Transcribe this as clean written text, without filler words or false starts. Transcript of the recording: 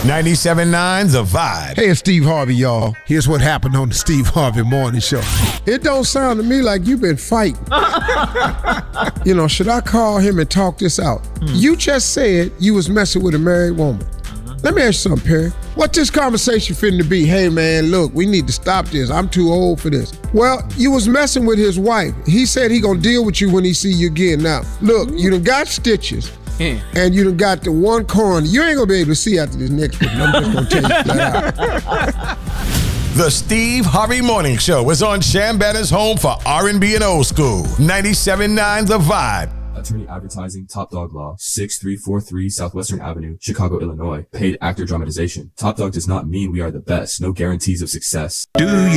97.9 The Vibe. Hey, it's Steve Harvey, y'all. Here's what happened on the Steve Harvey Morning Show. It don't sound to me like you've been fighting. Should I call him and talk this out? You just said you was messing with a married woman. Let me ask you something, Perry. What this conversation finna be? Hey, man, look, we need to stop this. I'm too old for this. Well, you was messing with his wife. He said he gonna deal with you when he see you again. Now, look, you done got stitches. And you done got the one corner. You ain't gonna be able to see after this next one. I'm just gonna tell you that out. The Steve Harvey Morning Show is on Shambanna's home for R&B and old school. 97.9 The Vibe. Attorney Advertising, Top Dog Law, 6343 Southwestern Avenue, Chicago, Illinois. Paid actor dramatization. Top Dog does not mean we are the best. No guarantees of success. Do you